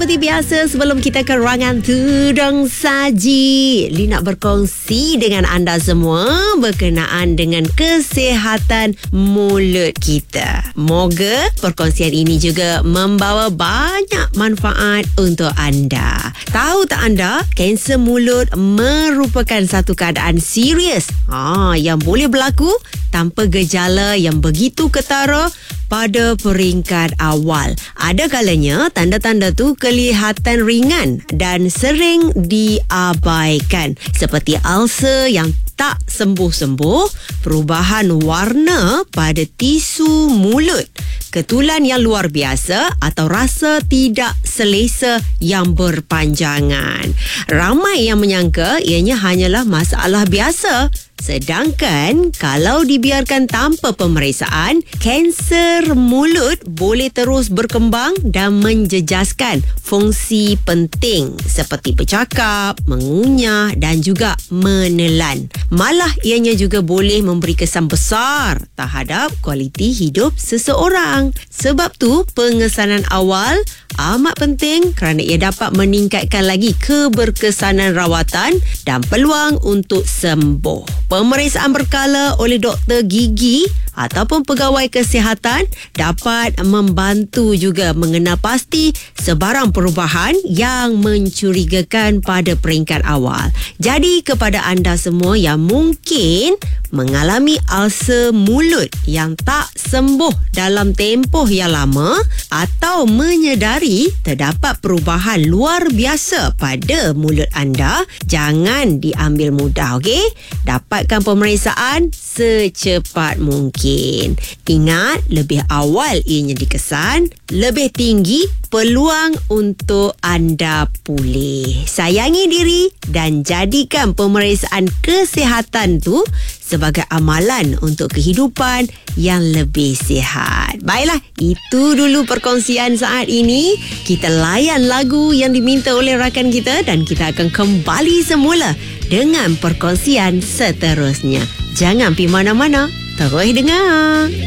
seperti biasa, sebelum kita ke ruangan tudung saji, Li nak berkongsi dengan anda semua berkenaan dengan kesihatan mulut kita. Moga perkongsian ini juga membawa banyak manfaat untuk anda. Tahu tak anda, kanser mulut merupakan satu keadaan serius yang boleh berlaku tanpa gejala yang begitu ketara pada peringkat awal. Ada kalanya tanda-tanda tu kelihatan ringan dan sering diabaikan, seperti ulcer yang tak sembuh-sembuh, perubahan warna pada tisu mulut, ketulan yang luar biasa atau rasa tidak selesa yang berpanjangan. Ramai yang menyangka ianya hanyalah masalah biasa. Sedangkan kalau dibiarkan tanpa pemeriksaan, kanser mulut boleh terus berkembang dan menjejaskan fungsi penting seperti bercakap, mengunyah dan juga menelan. Malah ianya juga boleh memberi kesan besar terhadap kualiti hidup seseorang. Sebab tu pengesanan awal amat penting kerana ia dapat meningkatkan lagi keberkesanan rawatan dan peluang untuk sembuh. Pemeriksaan berkala oleh doktor gigi ataupun pegawai kesihatan dapat membantu juga mengenal pasti sebarang perubahan yang mencurigakan pada peringkat awal. Jadi kepada anda semua yang mungkin mengalami ulcer mulut yang tak sembuh dalam tempoh yang lama atau menyedari terdapat perubahan luar biasa pada mulut anda, jangan diambil mudah, okey? Dapatkan pemeriksaan secepat mungkin. Ingat, lebih awal ianya dikesan, lebih tinggi peluang untuk anda pulih. Sayangi diri dan jadikan pemeriksaan kesihatan tu sebagai amalan untuk kehidupan yang lebih sihat. Baiklah, itu dulu perkongsian saat ini. Kita layan lagu yang diminta oleh rakan kita dan kita akan kembali semula dengan perkongsian seterusnya. Jangan pergi mana-mana, terus dengar.